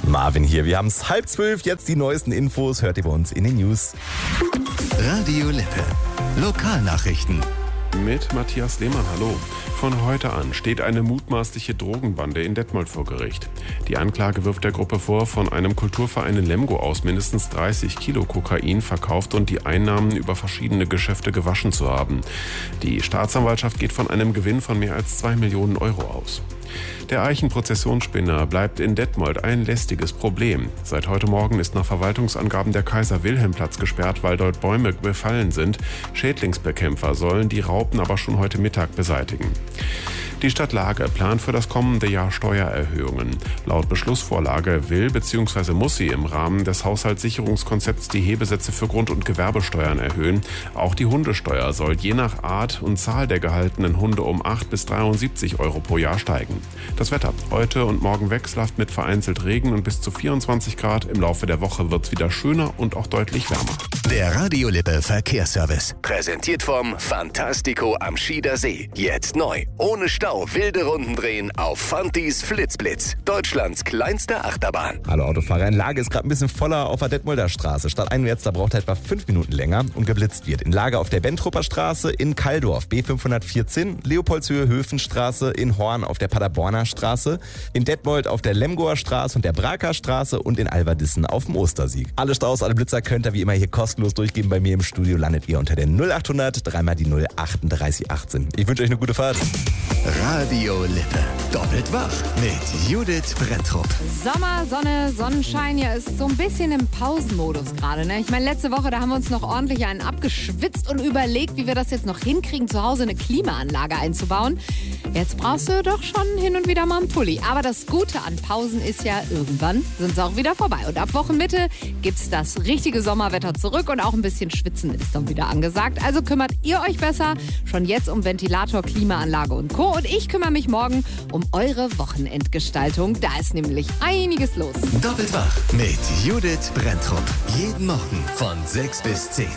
Marvin hier. Wir haben es 11:30, jetzt die neuesten Infos. Hört ihr bei uns in den News. Radio Lippe. Lokalnachrichten. Mit Matthias Lehmann, hallo. Von heute an steht eine mutmaßliche Drogenbande in Detmold vor Gericht. Die Anklage wirft der Gruppe vor, von einem Kulturverein in Lemgo aus mindestens 30 Kilo Kokain verkauft und die Einnahmen über verschiedene Geschäfte gewaschen zu haben. Die Staatsanwaltschaft geht von einem Gewinn von mehr als 2 Millionen Euro aus. Der Eichenprozessionsspinner bleibt in Detmold ein lästiges Problem. Seit heute Morgen ist nach Verwaltungsangaben der Kaiser-Wilhelm-Platz gesperrt, weil dort Bäume befallen sind. Schädlingsbekämpfer sollen die Raupen aber schon heute Mittag beseitigen. Die Stadt Lage plant für das kommende Jahr Steuererhöhungen. Laut Beschlussvorlage will bzw. muss sie im Rahmen des Haushaltssicherungskonzepts die Hebesätze für Grund- und Gewerbesteuern erhöhen. Auch die Hundesteuer soll je nach Art und Zahl der gehaltenen Hunde um 8 bis 73 Euro pro Jahr steigen. Das Wetter heute und morgen wechselhaft mit vereinzelt Regen und bis zu 24 Grad. Im Laufe der Woche wird es wieder schöner und auch deutlich wärmer. Der Radio Lippe Verkehrsservice. Präsentiert vom Fantastico am Schieder See. Jetzt neu. Ohne Stau wilde Runden drehen auf Fantis Flitzblitz. Deutschlands kleinste Achterbahn. Hallo Autofahrer, in Lage ist gerade ein bisschen voller auf der Detmolder Straße. Stadteinwärts, da braucht er etwa 5 Minuten länger und geblitzt wird. In Lage auf der Bentrupper Straße, in Kaldorf B514, Leopoldshöhe Höfenstraße, in Horn auf der Paderborner Straße, in Detmold auf der Lemgoer Straße und der Braker Straße und in Alverdissen auf dem Ostersieg. Alle Staus, alle Blitzer könnt ihr wie immer hier kostenlos durchgeben. Bei mir im Studio landet ihr unter der 0800 3 die 0 38 18. Ich wünsche euch eine gute Fahrt. Radio Lippe. Doppelt wach mit Judith Brenntrup. Sommer, Sonne, Sonnenschein, ja, ist so ein bisschen im Pausenmodus gerade, ne? Ich meine, letzte Woche, da haben wir uns noch ordentlich einen abgeschwitzt und überlegt, wie wir das jetzt noch hinkriegen, zu Hause eine Klimaanlage einzubauen. Jetzt brauchst du doch schon hin und wieder mal einen Pulli. Aber das Gute an Pausen ist ja, irgendwann sind sie auch wieder vorbei. Und ab Wochenmitte gibt's das richtige Sommerwetter zurück und auch ein bisschen Schwitzen ist dann wieder angesagt. Also kümmert ihr euch besser schon jetzt um Ventilator, Klimaanlage und Co. Und ich kümmere mich morgen um eure Wochenendgestaltung. Da ist nämlich einiges los. Doppelt wach mit Judith Brenntrup. Jeden Morgen von 6 bis 10.